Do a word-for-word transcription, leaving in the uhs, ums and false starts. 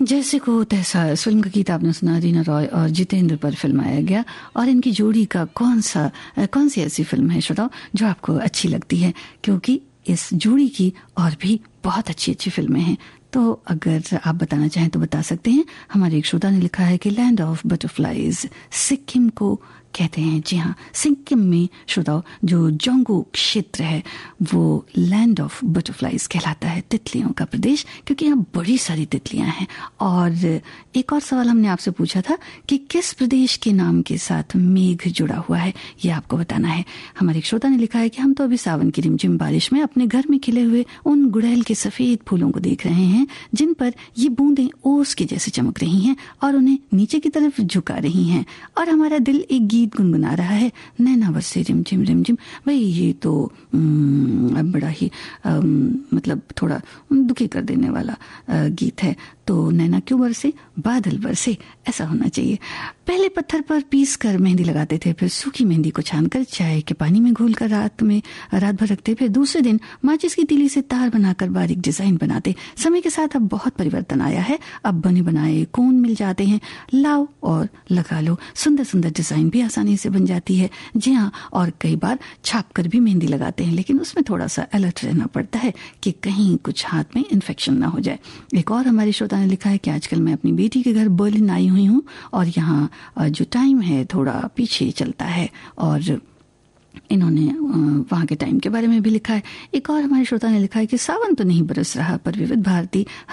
जैसे को तैसा इस फिल्म का गीत आपने सुना, रीना रॉय और जितेंद्र पर फिल्माया गया। और इनकी जोड़ी का कौन सा कौन सी ऐसी फिल्म है श्रोताओ जो आपको अच्छी लगती है, क्योंकि इस जोड़ी की और भी बहुत अच्छी अच्छी फिल्में हैं। तो अगर आप बताना चाहें तो बता सकते हैं। हमारे एक श्रोता ने लिखा है कि लैंड ऑफ बटरफ्लाइज सिक्किम को कहते हैं। जी हाँ, सिक्किम में श्रोताओ जो जोंगू क्षेत्र है वो लैंड ऑफ बटरफ्लाइज कहलाता है, तितलियों का प्रदेश, क्योंकि यहाँ बड़ी सारी तितलियां हैं। और एक और सवाल हमने आपसे पूछा था कि किस प्रदेश के नाम के साथ मेघ जुड़ा हुआ है, ये आपको बताना है। हमारे एक श्रोता ने लिखा है कि हम तो अभी सावन की रिमझिम बारिश में अपने घर में खिले हुए उन गुड़हल के सफेद फूलों को देख रहे हैं जिन पर ये बूंदें ओस के जैसे चमक रही हैं और उन्हें नीचे की तरफ झुका रही हैं, और हमारा दिल एक गीत गुनगुना रहा है, नैना बरसे रिमझिम रिमझिम। भाई ये तो बड़ा ही मतलब थोड़ा दुखी कर देने वाला गीत है। तो नैना क्यों बरसे, बादल बरसे, ऐसा होना चाहिए। पहले पत्थर पर पीस कर मेहंदी लगाते थे, फिर सूखी मेहंदी को छानकर चाय के पानी में घोलकर रात में रात भर रखते, फिर दूसरे दिन माचिस की तीली से तार बनाकर बारीक डिजाइन बनाते। समय के साथ अब बहुत परिवर्तन आया है, अब बने बनाए कोन मिल जाते हैं, लाओ और लगा लो, सुंदर सुंदर डिजाइन भी आसानी से बन जाती है। जी हाँ, और कई बार छाप कर भी मेहंदी लगाते हैं, लेकिन उसमें थोड़ा सा अलर्ट रहना पड़ता है कि कहीं कुछ हाथ में इन्फेक्शन ना हो जाए। एक और हमारी श्रोता ने लिखा है कि आजकल मैं अपनी बेटी के घर बर्लिन आई हुई हूँ और यहाँ जो टाइम है थोड़ा पीछे चलता है, और इन्होंने वहाँ के टाइम के बारे में भी लिखा है। एक और हमारे श्रोता ने लिखा है कि सावन तो नहीं बरस रहा पर विविध भारती